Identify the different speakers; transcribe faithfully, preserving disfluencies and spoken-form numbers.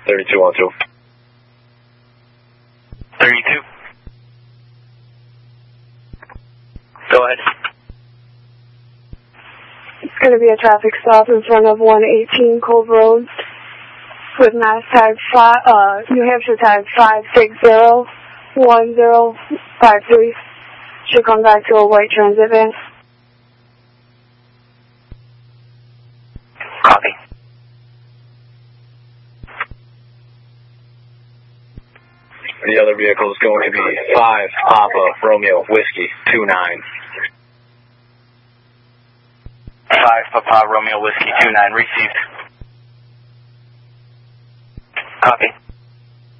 Speaker 1: thirty-two one two.
Speaker 2: thirty-two. Go ahead.
Speaker 3: It's going to be a traffic stop in front of one eighteen Cove Road with Mass tag five, uh, New Hampshire tag five six zero one zero five three. Should come back to a white transit van.
Speaker 2: Copy.
Speaker 1: The other vehicle is going to be five Papa Romeo Whiskey two nine.
Speaker 2: five Papa Romeo Whiskey two nine received. Copy.